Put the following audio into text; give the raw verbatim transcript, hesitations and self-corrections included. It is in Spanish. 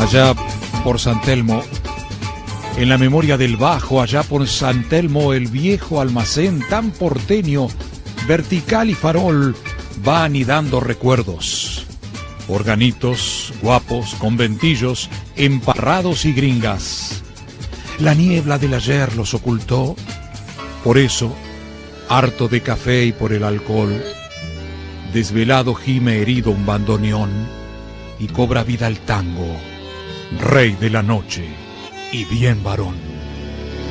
Allá por San Telmo, en la memoria del Bajo, allá por San Telmo, el viejo almacén tan porteño, vertical y farol, va anidando recuerdos. Organitos, guapos, conventillos, emparrados y gringas. La niebla del ayer los ocultó. Por eso, harto de café y por el alcohol, desvelado gime herido un bandoneón y cobra vida el tango, rey de la noche y bien varón.